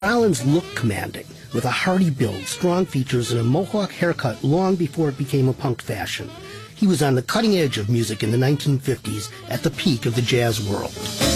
Rollins looked commanding, with a hearty build, strong features, and a mohawk haircut long before it became a punk fashion. He was on the cutting edge of music in the 1950s, at the peak of the jazz world.